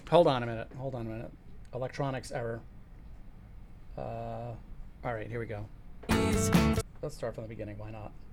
Hold on a minute. Hold on a minute. Electronics error. All right, here we go. Let's start from the beginning. Why not?